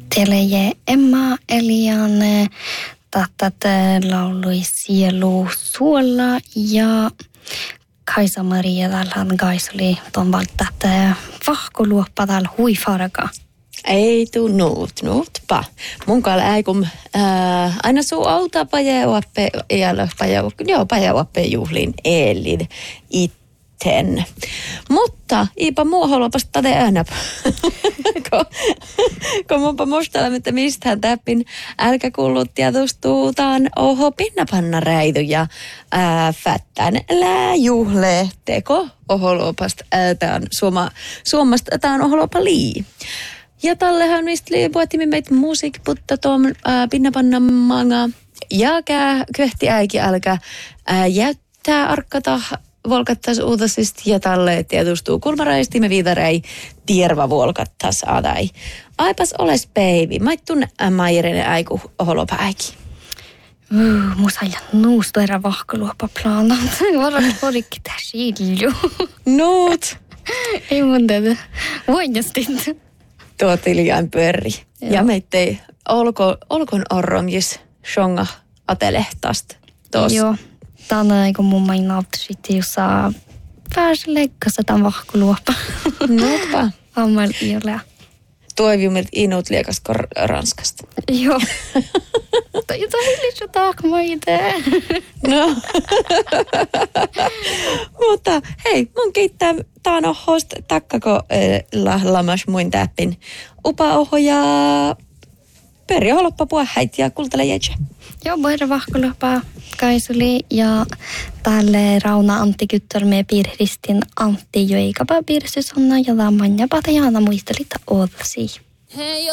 Teleje Emma Eliane, tätä laului Sielu suolla ja Kaisa-Maria täällä Kaisoli ton valtaa vahkoluoppa täällä huifaraka. Ei tuu nuutpa. Mun kalla äikum aina suu auta pajeoappe pajeoappe juhlin eelin itten. Mutta iipa muu haluapas tade äänä. Kun munpa mustalla, että mistähän täppin älkä kuullut tietustuutaan oho pinnapanna räidy ja fättän lää juhle teko oholopasta äätään suomasta äätään oholopa lii. Ja tallehan mistä puhuttiin meitä musiikkiputta tuon pinnapannan manga. Ja köhti äikin älkä jättää arkata volkattas uutasista ja talle tietustuu kulmaraisti me viidarei tierva volkattas adai. Aipas oles päivi. Maittun mairinen äiku oholopa äiki. Musa ja nuustu erä vahkaluopa plaanat. Varat porikki tässä ilju. Nuut. Ei mun tätä. Voinjastit. Tuo tiljään pyöri. Ja meittei olkon orromjis shonga atelehtast tos. Joo. Tänään kun mun main nauttisit, jos saa päästä leikkassa tämän vahkoluopa. Nopa. Ammal iolea. Toivimilta inut liekasko Ranskasta. Joo. Jotain hiljaa taakmaite. No. Mutta hei, mun kiittää taano host takkako lamas muin täppin. Upa oho ja Perja holoppa puhäit ja kultale jätsä. Joo, voidaan vahkoluopa Kaisuli ja tälle Rauna Antti Kyttörme piirristin Antti Joikapa piirsysonna ja lamman ja patajaana muistelita ootasi.